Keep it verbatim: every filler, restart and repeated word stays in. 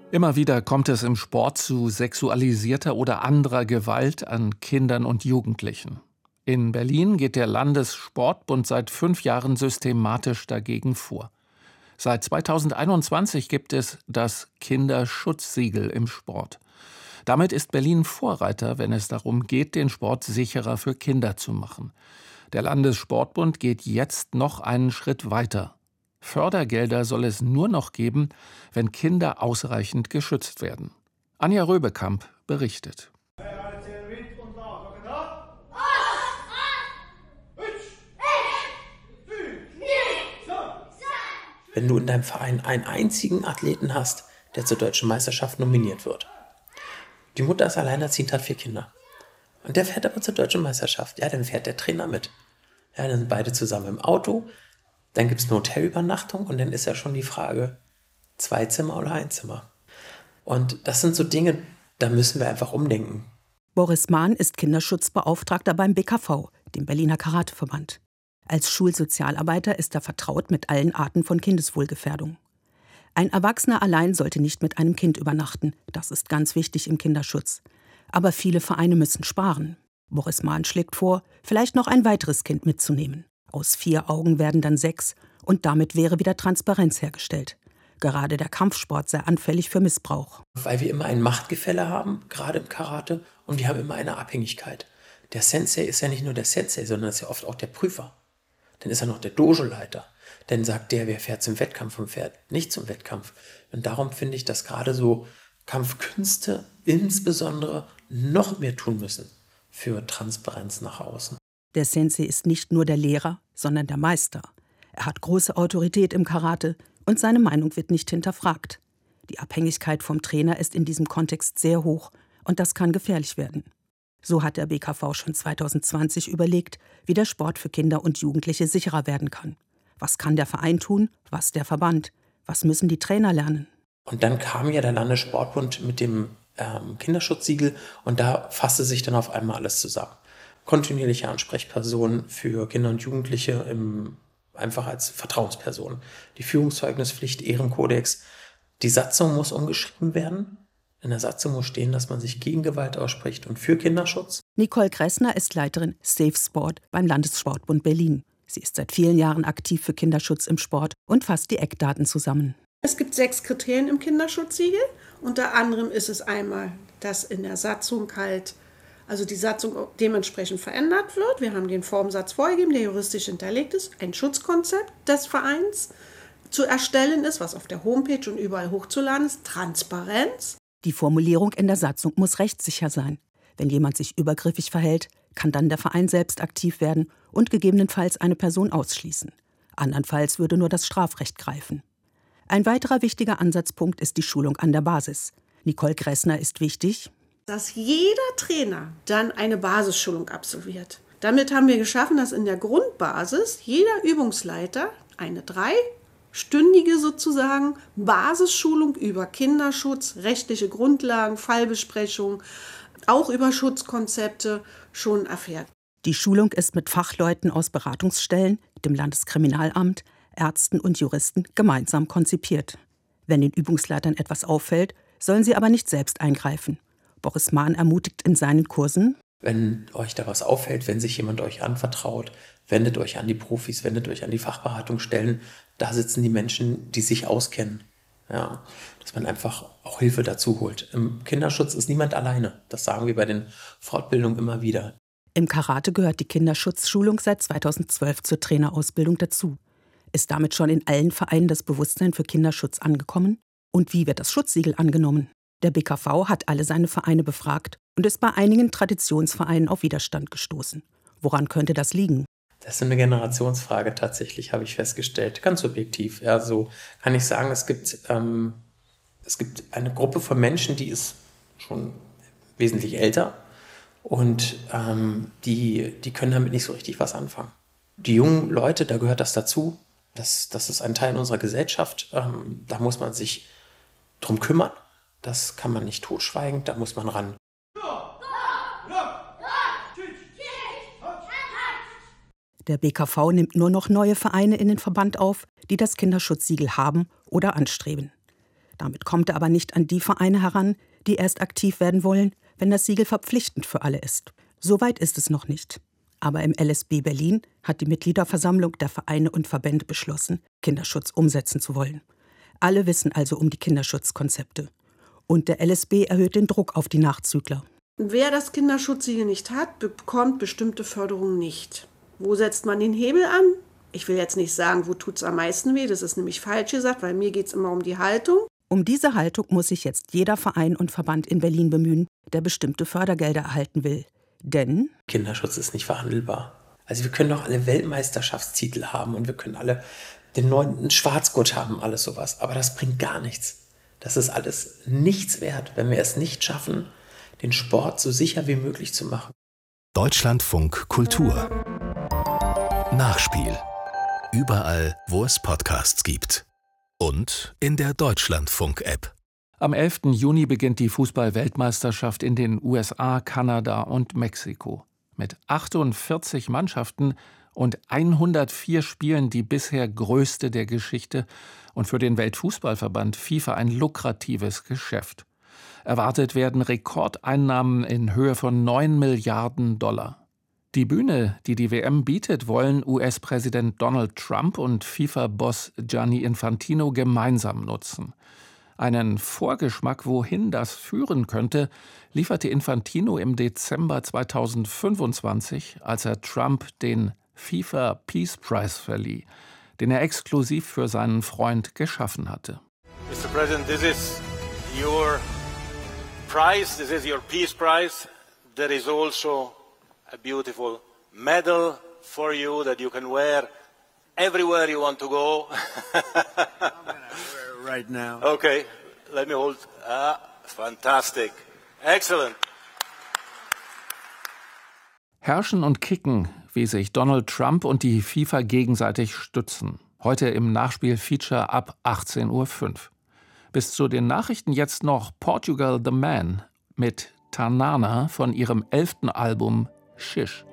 Immer wieder kommt es im Sport zu sexualisierter oder anderer Gewalt an Kindern und Jugendlichen. In Berlin geht der Landessportbund seit fünf Jahren systematisch dagegen vor. Seit zweitausendeinundzwanzig gibt es das Kinderschutzsiegel im Sport. Damit ist Berlin Vorreiter, wenn es darum geht, den Sport sicherer für Kinder zu machen. Der Landessportbund geht jetzt noch einen Schritt weiter. Fördergelder soll es nur noch geben, wenn Kinder ausreichend geschützt werden. Anja Röbekamp berichtet. Wenn du in deinem Verein einen einzigen Athleten hast, der zur deutschen Meisterschaft nominiert wird. Die Mutter ist alleinerziehend, hat vier Kinder. Und der fährt aber zur deutschen Meisterschaft. Ja, dann fährt der Trainer mit. Ja, dann sind beide zusammen im Auto. Dann gibt es eine Hotelübernachtung und dann ist ja schon die Frage, zwei Zimmer oder ein Zimmer. Und das sind so Dinge, da müssen wir einfach umdenken. Boris Mahn ist Kinderschutzbeauftragter beim B K V, dem Berliner Karateverband. Als Schulsozialarbeiter ist er vertraut mit allen Arten von Kindeswohlgefährdung. Ein Erwachsener allein sollte nicht mit einem Kind übernachten. Das ist ganz wichtig im Kinderschutz. Aber viele Vereine müssen sparen. Boris Mahn schlägt vor, vielleicht noch ein weiteres Kind mitzunehmen. Aus vier Augen werden dann sechs und damit wäre wieder Transparenz hergestellt. Gerade der Kampfsport sei anfällig für Missbrauch. Weil wir immer ein Machtgefälle haben, gerade im Karate, und wir haben immer eine Abhängigkeit. Der Sensei ist ja nicht nur der Sensei, sondern ist ja oft auch der Prüfer. Dann ist er noch der Dojo-Leiter. Dann sagt der, wer fährt zum Wettkampf und fährt nicht zum Wettkampf. Und darum finde ich, dass gerade so Kampfkünste insbesondere noch mehr tun müssen für Transparenz nach außen. Der Sensei ist nicht nur der Lehrer, sondern der Meister. Er hat große Autorität im Karate und seine Meinung wird nicht hinterfragt. Die Abhängigkeit vom Trainer ist in diesem Kontext sehr hoch und das kann gefährlich werden. So hat der B K V schon zweitausendzwanzig überlegt, wie der Sport für Kinder und Jugendliche sicherer werden kann. Was kann der Verein tun? Was der Verband? Was müssen die Trainer lernen? Und dann kam ja der Landessportbund mit dem ähm, Kinderschutzsiegel und da fasste sich dann auf einmal alles zusammen. Kontinuierliche Ansprechperson für Kinder und Jugendliche, im, einfach als Vertrauensperson. Die Führungszeugnishpflicht, Ehrenkodex. Die Satzung muss umgeschrieben werden. In der Satzung muss stehen, dass man sich gegen Gewalt ausspricht und für Kinderschutz. Nicole Kressner ist Leiterin Safe Sport beim Landessportbund Berlin. Sie ist seit vielen Jahren aktiv für Kinderschutz im Sport und fasst die Eckdaten zusammen. Es gibt sechs Kriterien im Kinderschutzsiegel. Unter anderem ist es einmal, dass in der Satzung halt also die Satzung dementsprechend verändert wird. Wir haben den Formsatz vorgegeben, der juristisch hinterlegt ist. Ein Schutzkonzept des Vereins zu erstellen ist, was auf der Homepage und überall hochzuladen ist. Transparenz. Die Formulierung in der Satzung muss rechtssicher sein. Wenn jemand sich übergriffig verhält, kann dann der Verein selbst aktiv werden und gegebenenfalls eine Person ausschließen. Andernfalls würde nur das Strafrecht greifen. Ein weiterer wichtiger Ansatzpunkt ist die Schulung an der Basis. Nicole Kressner ist wichtig, dass jeder Trainer dann eine Basisschulung absolviert. Damit haben wir geschaffen, dass in der Grundbasis jeder Übungsleiter eine dreistündige sozusagen Basisschulung über Kinderschutz, rechtliche Grundlagen, Fallbesprechung, auch über Schutzkonzepte schon erfährt. Die Schulung ist mit Fachleuten aus Beratungsstellen, dem Landeskriminalamt, Ärzten und Juristen gemeinsam konzipiert. Wenn den Übungsleitern etwas auffällt, sollen sie aber nicht selbst eingreifen. Boris Mahn ermutigt in seinen Kursen: Wenn euch da was auffällt, wenn sich jemand euch anvertraut, wendet euch an die Profis, wendet euch an die Fachberatungsstellen. Da sitzen die Menschen, die sich auskennen. Ja, dass man einfach auch Hilfe dazu holt. Im Kinderschutz ist niemand alleine. Das sagen wir bei den Fortbildungen immer wieder. Im Karate gehört die Kinderschutzschulung seit zweitausendzwölf zur Trainerausbildung dazu. Ist damit schon in allen Vereinen das Bewusstsein für Kinderschutz angekommen? Und wie wird das Schutzsiegel angenommen? Der B K V hat alle seine Vereine befragt und ist bei einigen Traditionsvereinen auf Widerstand gestoßen. Woran könnte das liegen? Das ist eine Generationsfrage tatsächlich, habe ich festgestellt. Ganz subjektiv. Ja, so kann ich sagen, es gibt, ähm, es gibt eine Gruppe von Menschen, die ist schon wesentlich älter und ähm, die, die können damit nicht so richtig was anfangen. Die jungen Leute, da gehört das dazu. Das, das ist ein Teil unserer Gesellschaft. Ähm, da muss man sich drum kümmern. Das kann man nicht totschweigen, da muss man ran. Der B K V nimmt nur noch neue Vereine in den Verband auf, die das Kinderschutzsiegel haben oder anstreben. Damit kommt er aber nicht an die Vereine heran, die erst aktiv werden wollen, wenn das Siegel verpflichtend für alle ist. Soweit ist es noch nicht. Aber im L S B Berlin hat die Mitgliederversammlung der Vereine und Verbände beschlossen, Kinderschutz umsetzen zu wollen. Alle wissen also um die Kinderschutzkonzepte. Und der L S B erhöht den Druck auf die Nachzügler. Wer das Kinderschutzsiegel nicht hat, bekommt bestimmte Förderungen nicht. Wo setzt man den Hebel an? Ich will jetzt nicht sagen, wo tut es am meisten weh, das ist nämlich falsch gesagt, weil mir geht es immer um die Haltung. Um diese Haltung muss sich jetzt jeder Verein und Verband in Berlin bemühen, der bestimmte Fördergelder erhalten will. Denn Kinderschutz ist nicht verhandelbar. Also wir können doch alle Weltmeisterschaftstitel haben und wir können alle den neunten Schwarzgurt haben, alles sowas. Aber das bringt gar nichts. Das ist alles nichts wert, wenn wir es nicht schaffen, den Sport so sicher wie möglich zu machen. Deutschlandfunk Kultur. Nachspiel. Überall, wo es Podcasts gibt. Und in der Deutschlandfunk-App. Am elften Juni beginnt die Fußball-Weltmeisterschaft in den U S A, Kanada und Mexiko. Mit achtundvierzig Mannschaften und hundertvier Spielen die bisher größte der Geschichte und für den Weltfußballverband FIFA ein lukratives Geschäft. Erwartet werden Rekordeinnahmen in Höhe von neun Milliarden Dollar. Die Bühne, die die W M bietet, wollen U S-Präsident Donald Trump und FIFA-Boss Gianni Infantino gemeinsam nutzen. Einen Vorgeschmack, wohin das führen könnte, lieferte Infantino im Dezember zweitausendfünfundzwanzig, als er Trump den FIFA Peace Prize verlieh, den er exklusiv für seinen Freund geschaffen hatte. Mister President, this is your prize, this is your Peace Prize. There is also a beautiful medal for you that you can wear everywhere you want to go. I'm gonna wear it right now. Okay, let me hold. Ah, fantastic. Excellent. Herrschen und kicken, wie sich Donald Trump und die FIFA gegenseitig stützen. Heute im Nachspiel-Feature ab achtzehn Uhr fünf. Bis zu den Nachrichten jetzt noch Portugal the Man mit Tanana von ihrem elften Album Shish.